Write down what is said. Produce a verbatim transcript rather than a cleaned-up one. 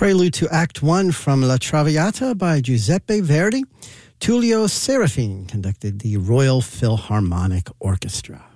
Prelude to Act One from La Traviata by Giuseppe Verdi. Tullio Serafin conducted the Royal Philharmonic Orchestra.